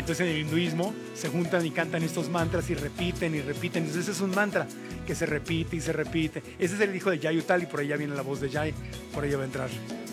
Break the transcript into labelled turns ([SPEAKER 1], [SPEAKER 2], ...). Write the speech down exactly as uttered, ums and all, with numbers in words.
[SPEAKER 1] Entonces en el hinduismo se juntan y cantan estos mantras y repiten y repiten. Entonces ese es un mantra que se repite y se repite. Ese es el hijo de Jayutál y por allá viene la voz de Jay, por allá va a entrar.